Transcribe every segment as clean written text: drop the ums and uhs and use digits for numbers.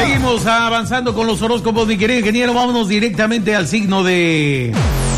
Seguimos avanzando con los horóscopos, mi querido ingeniero. Vámonos directamente al signo de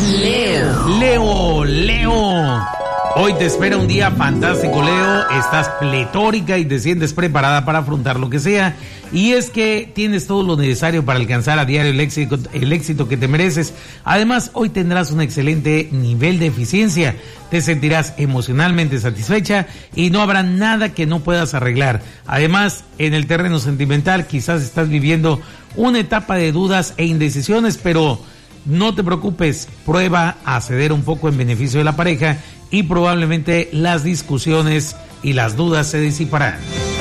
Leo. Hoy te espera un día fantástico, Leo. Estás pletórica y te sientes preparada para afrontar lo que sea. Y es que tienes todo lo necesario para alcanzar a diario el éxito que te mereces. Además, hoy tendrás un excelente nivel de eficiencia. Te sentirás emocionalmente satisfecha y no habrá nada que no puedas arreglar. Además, en el terreno sentimental quizás estás viviendo una etapa de dudas e indecisiones, pero no te preocupes, prueba a ceder un poco en beneficio de la pareja y probablemente las discusiones y las dudas se disiparán.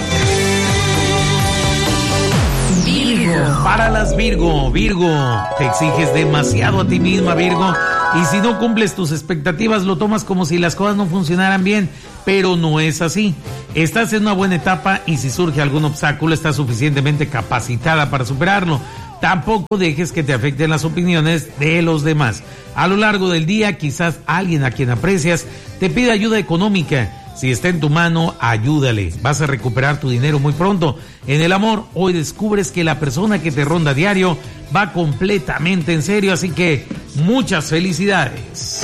Para las Virgo, te exiges demasiado a ti misma, Virgo, y si no cumples tus expectativas lo tomas como si las cosas no funcionaran bien, pero no es así. Estás en una buena etapa y si surge algún obstáculo estás suficientemente capacitada para superarlo. Tampoco dejes que te afecten las opiniones de los demás. A lo largo del día, quizás alguien a quien aprecias te pida ayuda económica. Si está en tu mano, ayúdale. Vas a recuperar tu dinero muy pronto. En el amor, hoy descubres que la persona que te ronda a diario va completamente en serio, así que muchas felicidades.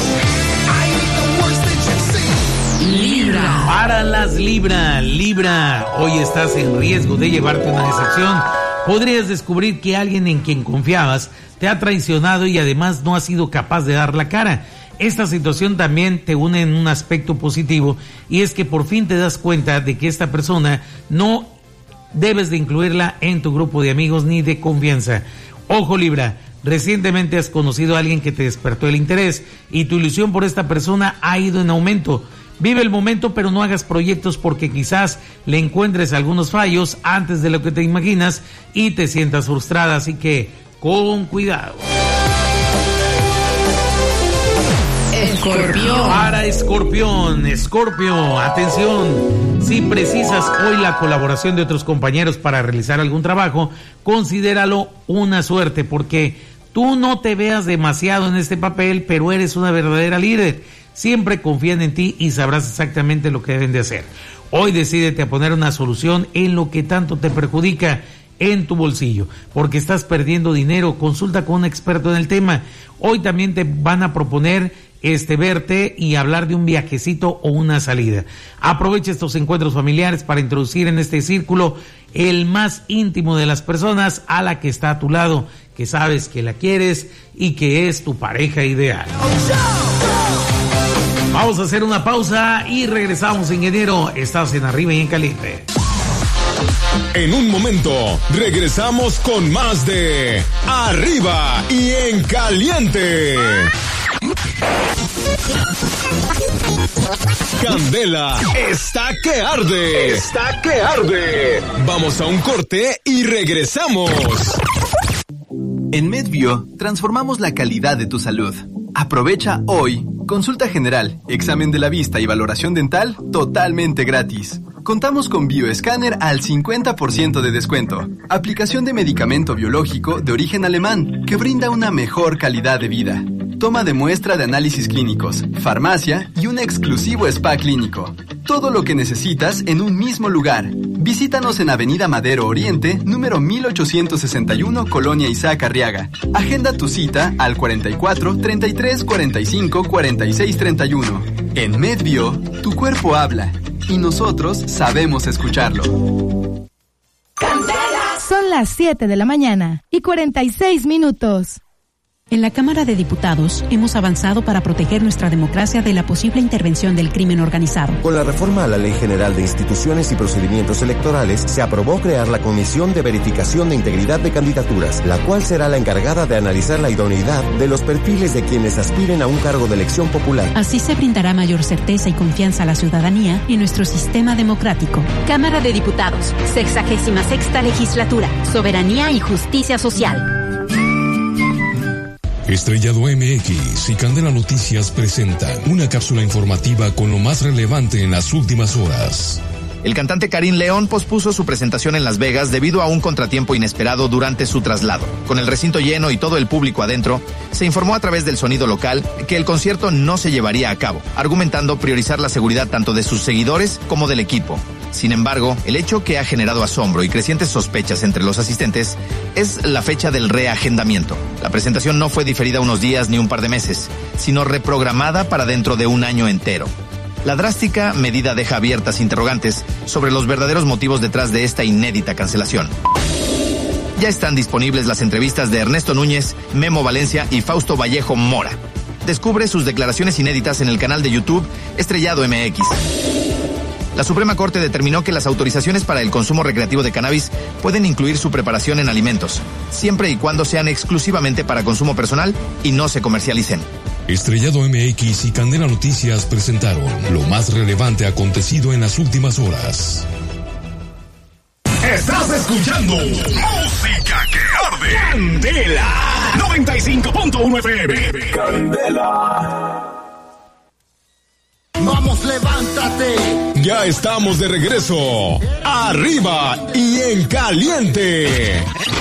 Libra. Para las Libra, hoy estás en riesgo de llevarte una decepción. Podrías descubrir que alguien en quien confiabas te ha traicionado y además no ha sido capaz de dar la cara. Esta situación también te une en un aspecto positivo y es que por fin te das cuenta de que esta persona no debes de incluirla en tu grupo de amigos ni de confianza. Ojo, Libra, recientemente has conocido a alguien que te despertó el interés y tu ilusión por esta persona ha ido en aumento. Vive el momento, pero no hagas proyectos porque quizás le encuentres algunos fallos antes de lo que te imaginas y te sientas frustrada, así que con cuidado. Escorpión. Para Escorpio, atención, si precisas hoy la colaboración de otros compañeros para realizar algún trabajo, considéralo una suerte porque tú no te veas demasiado en este papel, pero eres una verdadera líder. Siempre confían en ti y sabrás exactamente lo que deben de hacer. Hoy decídete a poner una solución en lo que tanto te perjudica en tu bolsillo, porque estás perdiendo dinero. Consulta con un experto en el tema. Hoy también te van a proponer verte y hablar de un viajecito o una salida. Aprovecha estos encuentros familiares para introducir en este círculo el más íntimo de las personas a la que está a tu lado, que sabes que la quieres y que es tu pareja ideal. Vamos a hacer una pausa y regresamos, ingeniero. Estás en Arriba y en Caliente. En un momento, regresamos con más de Arriba y en Caliente. Candela está que arde. Está que arde. Vamos a un corte y regresamos. En MedBio transformamos la calidad de tu salud. Aprovecha hoy consulta general, examen de la vista y valoración dental totalmente gratis. Contamos con bioescáner al 50% de descuento. Aplicación de medicamento biológico de origen alemán que brinda una mejor calidad de vida. Toma de muestra de análisis clínicos, farmacia y un exclusivo spa clínico. Todo lo que necesitas en un mismo lugar. Visítanos en Avenida Madero Oriente, número 1861, Colonia Isaac Arriaga. Agenda tu cita al 44 33 45 46 31. En MedBio, tu cuerpo habla y nosotros sabemos escucharlo. Son las 7 de la mañana y 46 minutos. En la Cámara de Diputados hemos avanzado para proteger nuestra democracia de la posible intervención del crimen organizado. Con la reforma a la Ley General de Instituciones y Procedimientos Electorales, se aprobó crear la Comisión de Verificación de Integridad de Candidaturas, la cual será la encargada de analizar la idoneidad de los perfiles de quienes aspiren a un cargo de elección popular. Así se brindará mayor certeza y confianza a la ciudadanía y nuestro sistema democrático. Cámara de Diputados, 66ª Legislatura, Soberanía y Justicia Social. Estrellado MX y Candela Noticias presentan una cápsula informativa con lo más relevante en las últimas horas. El cantante Karim León pospuso su presentación en Las Vegas debido a un contratiempo inesperado durante su traslado. Con el recinto lleno y todo el público adentro, se informó a través del sonido local que el concierto no se llevaría a cabo, argumentando priorizar la seguridad tanto de sus seguidores como del equipo. Sin embargo, el hecho que ha generado asombro y crecientes sospechas entre los asistentes es la fecha del reagendamiento. La presentación no fue diferida unos días ni un par de meses, sino reprogramada para dentro de un año entero. La drástica medida deja abiertas interrogantes sobre los verdaderos motivos detrás de esta inédita cancelación. Ya están disponibles las entrevistas de Ernesto Núñez, Memo Valencia y Fausto Vallejo Mora. Descubre sus declaraciones inéditas en el canal de YouTube Estrellado MX. La Suprema Corte determinó que las autorizaciones para el consumo recreativo de cannabis pueden incluir su preparación en alimentos, siempre y cuando sean exclusivamente para consumo personal y no se comercialicen. Estrellado MX y Candela Noticias presentaron lo más relevante acontecido en las últimas horas. Estás escuchando Música que Arde. Candela 95.1 FM. Candela. Vamos, levántate. Ya estamos de regreso. Arriba y en caliente.